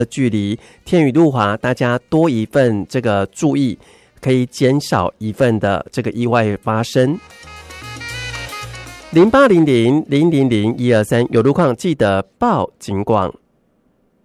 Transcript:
距离，天雨路滑，大家多一份这个注意，可以减少一份的这个意外发生。0800-000-123有路况记得报警广。